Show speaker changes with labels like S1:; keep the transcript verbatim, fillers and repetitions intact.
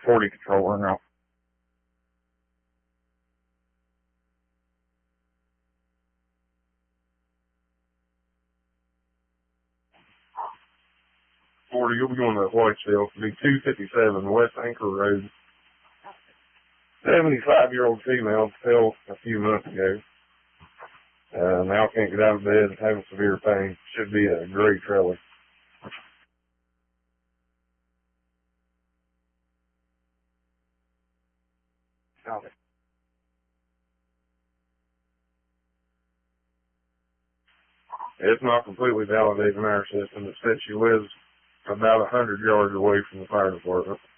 S1: forty controller now. forty, you'll be going to Whitesdale. It'll be two fifty-seven West Anchor Road. seventy-five-year-old female fell a few months ago. Uh, now can't get out of bed, having severe pain. Should be a gray trailer. Okay. It's not completely validated in our system. It says she lives about a hundred yards away from the fire department.